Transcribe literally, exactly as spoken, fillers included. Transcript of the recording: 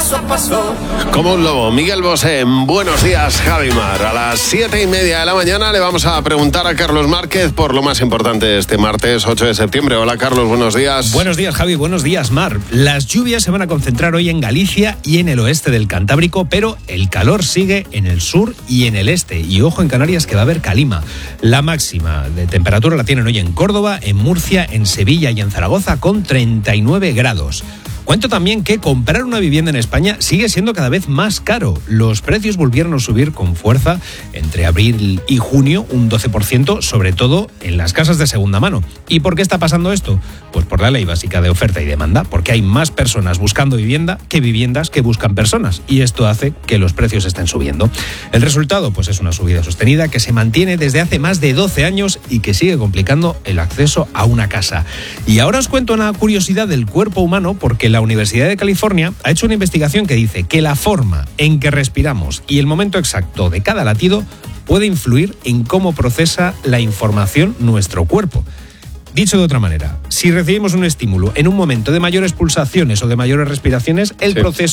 paso a paso. Como un lobo, Miguel Bosé, buenos días, Javimar. A las siete y media de la mañana le vamos a preguntar a Carlos Márquez por lo más importante este martes ocho de septiembre. Hola, Carlos, buenos días. Buenos días, Javi, buenos días, Mar. Las lluvias se van a concentrar hoy en Galicia y en el oeste del Cantábrico, pero el calor sigue en el sur y en el este. Y ojo en Canarias que va a haber calima. La máxima de temperatura la tienen hoy en Córdoba, en Murcia, en Sevilla y en Zaragoza con treinta y nueve grados. Cuento también que comprar una vivienda en España sigue siendo cada vez más caro. Los precios volvieron a subir con fuerza entre abril y junio, un doce por ciento, sobre todo en las casas de segunda mano. ¿Y por qué está pasando esto? Pues por la ley básica de oferta y demanda, porque hay más personas buscando vivienda que viviendas que buscan personas, y esto hace que los precios estén subiendo. El resultado, pues es una subida sostenida que se mantiene desde hace más de doce años y que sigue complicando el acceso a una casa. Y ahora os cuento una curiosidad del cuerpo humano, porque la Universidad de California ha hecho una investigación que dice que la forma en que respiramos y el momento exacto de cada latido puede influir en cómo procesa la información nuestro cuerpo. Dicho de otra manera, si recibimos un estímulo en un momento de mayores pulsaciones o de mayores respiraciones, el sí. proceso